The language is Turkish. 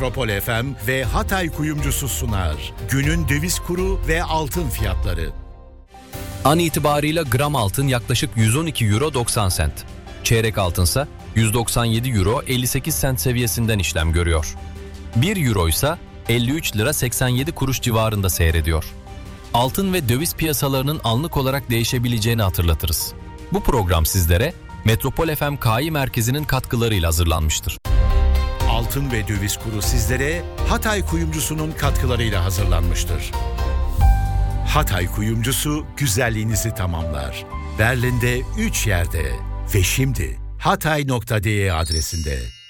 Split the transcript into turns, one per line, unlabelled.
Metropol FM ve Hatay Kuyumcusu sunar. Günün döviz kuru ve altın fiyatları.
An itibarıyla gram altın yaklaşık 112 euro 90 sent. Çeyrek altınsa 197 euro 58 sent seviyesinden işlem görüyor. 1 euro ise 53 lira 87 kuruş civarında seyrediyor. Altın ve döviz piyasalarının anlık olarak değişebileceğini hatırlatırız. Bu program sizlere Metropol FM Kİ Merkezi'nin katkılarıyla hazırlanmıştır.
Altın ve döviz kuru sizlere Hatay Kuyumcusu'nun katkılarıyla hazırlanmıştır. Hatay Kuyumcusu güzelliğinizi tamamlar. Berlin'de 3 yerde ve şimdi hatay.de adresinde.